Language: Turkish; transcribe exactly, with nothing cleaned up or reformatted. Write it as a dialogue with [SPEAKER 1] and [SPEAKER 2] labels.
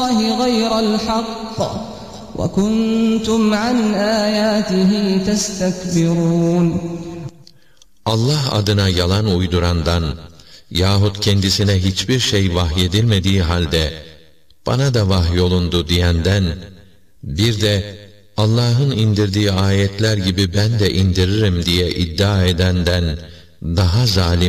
[SPEAKER 1] غير الحق وكنتم عن آياته تستكبرون.
[SPEAKER 2] Allah adına yalan uydurandan yahut kendisine hiçbir şey vahyedilmediği halde bana da vahyolundu diyenden, bir de Allah'ın indirdiği ayetler gibi ben de indiririm diye iddia edenden daha zalim